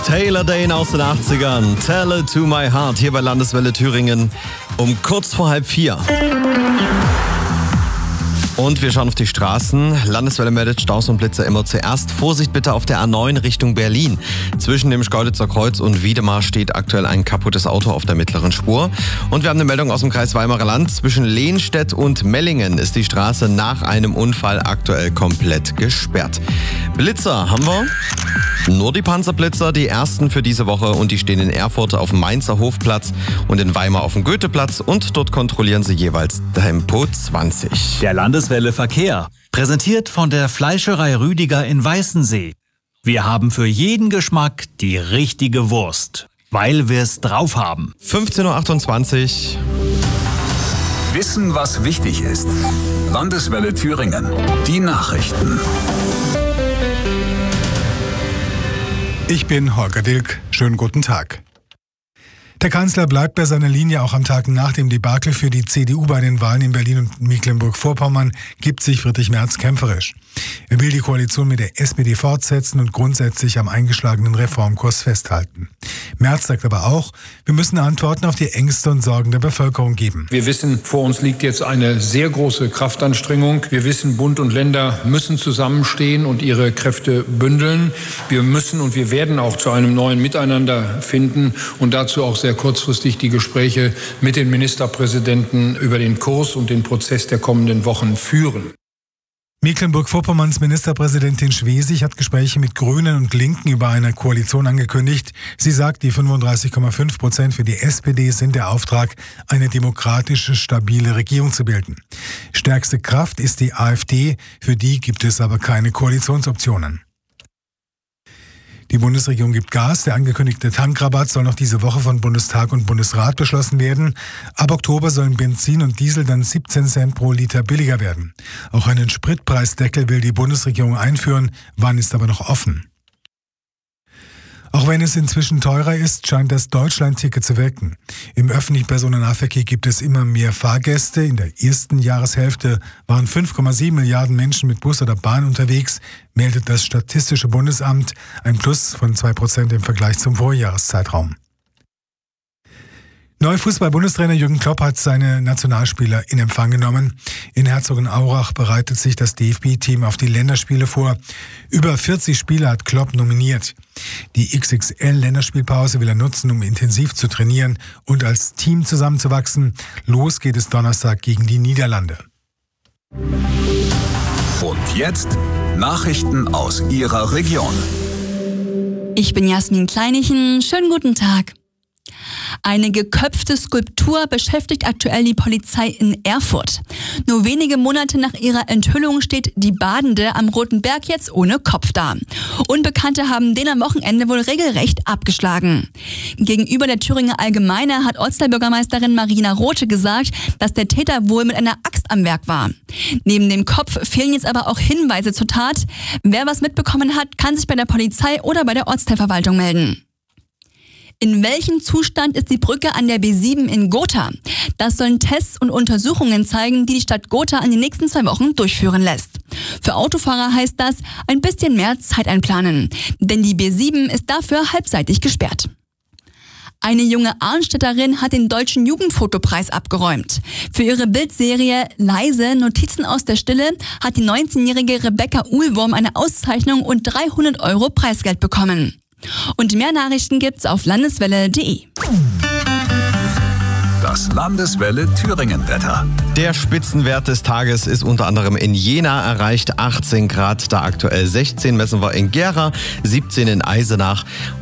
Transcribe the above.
Taylor Dane aus den 80ern. Tell it to my heart hier bei Landeswelle Thüringen um kurz vor 3:30. Und wir schauen auf die Straßen. Landeswelle meldet Staus und Blitzer immer zuerst. Vorsicht bitte auf der A9 Richtung Berlin. Zwischen dem Schkeuditzer Kreuz und Wiedemar steht aktuell ein kaputtes Auto auf der mittleren Spur. Und wir haben eine Meldung aus dem Kreis Weimarer Land. Zwischen Lehnstedt und Mellingen ist die Straße nach einem Unfall aktuell komplett gesperrt. Blitzer haben wir. Nur die Panzerblitzer, die ersten für diese Woche, und die stehen in Erfurt auf dem Mainzer Hofplatz und in Weimar auf dem Goetheplatz, und dort kontrollieren sie jeweils Tempo 20. Der Landeswelle Verkehr, präsentiert von der Fleischerei Rüdiger in Weißensee. Wir haben für jeden Geschmack die richtige Wurst, weil wir es drauf haben. 15:28 Uhr. Wissen, was wichtig ist. Landeswelle Thüringen. Die Nachrichten. Ich bin Holger Dilk. Schönen guten Tag. Der Kanzler bleibt bei seiner Linie auch am Tag nach dem Debakel für die CDU bei den Wahlen in Berlin und Mecklenburg-Vorpommern, gibt sich Friedrich Merz kämpferisch. Er will die Koalition mit der SPD fortsetzen und grundsätzlich am eingeschlagenen Reformkurs festhalten. Merz sagt aber auch, wir müssen Antworten auf die Ängste und Sorgen der Bevölkerung geben. Wir wissen, vor uns liegt jetzt eine sehr große Kraftanstrengung. Wir wissen, Bund und Länder müssen zusammenstehen und ihre Kräfte bündeln. Wir müssen und wir werden auch zu einem neuen Miteinander finden und dazu auch sehr kurzfristig die Gespräche mit den Ministerpräsidenten über den Kurs und den Prozess der kommenden Wochen führen. Mecklenburg-Vorpommerns Ministerpräsidentin Schwesig hat Gespräche mit Grünen und Linken über eine Koalition angekündigt. Sie sagt, die 35,5% für die SPD sind der Auftrag, eine demokratische, stabile Regierung zu bilden. Stärkste Kraft ist die AfD, für die gibt es aber keine Koalitionsoptionen. Die Bundesregierung gibt Gas. Der angekündigte Tankrabatt soll noch diese Woche von Bundestag und Bundesrat beschlossen werden. Ab Oktober sollen Benzin und Diesel dann 17 Cent pro Liter billiger werden. Auch einen Spritpreisdeckel will die Bundesregierung einführen. Wann ist aber noch offen. Auch wenn es inzwischen teurer ist, scheint das Deutschland-Ticket zu wirken. Im öffentlichen Personennahverkehr gibt es immer mehr Fahrgäste. In der ersten Jahreshälfte waren 5,7 Milliarden Menschen mit Bus oder Bahn unterwegs, meldet das Statistische Bundesamt, ein Plus von 2% im Vergleich zum Vorjahreszeitraum. Neuer Fußball-Bundestrainer Jürgen Klopp hat seine Nationalspieler in Empfang genommen. In Herzogenaurach bereitet sich das DFB-Team auf die Länderspiele vor. Über 40 Spieler hat Klopp nominiert. Die XXL-Länderspielpause will er nutzen, um intensiv zu trainieren und als Team zusammenzuwachsen. Los geht es Donnerstag gegen die Niederlande. Und jetzt Nachrichten aus Ihrer Region. Ich bin Jasmin Kleinichen. Schönen guten Tag. Eine geköpfte Skulptur beschäftigt aktuell die Polizei in Erfurt. Nur wenige Monate nach ihrer Enthüllung steht die Badende am Roten Berg jetzt ohne Kopf da. Unbekannte haben den am Wochenende wohl regelrecht abgeschlagen. Gegenüber der Thüringer Allgemeine hat Ortsteilbürgermeisterin Marina Rothe gesagt, dass der Täter wohl mit einer Axt am Werk war. Neben dem Kopf fehlen jetzt aber auch Hinweise zur Tat. Wer was mitbekommen hat, kann sich bei der Polizei oder bei der Ortsteilverwaltung melden. In welchem Zustand ist die Brücke an der B7 in Gotha? Das sollen Tests und Untersuchungen zeigen, die die Stadt Gotha in den nächsten 2 Wochen durchführen lässt. Für Autofahrer heißt das, ein bisschen mehr Zeit einplanen. Denn die B7 ist dafür halbseitig gesperrt. Eine junge Arnstädterin hat den Deutschen Jugendfotopreis abgeräumt. Für ihre Bildserie Leise, Notizen aus der Stille hat die 19-jährige Rebecca Uhlwurm eine Auszeichnung und 300 € Preisgeld bekommen. Und mehr Nachrichten gibt's auf landeswelle.de. Das Landeswelle Thüringen-Wetter. Der Spitzenwert des Tages ist unter anderem in Jena erreicht, 18 Grad, da aktuell 16 messen wir in Gera, 17 in Eisenach.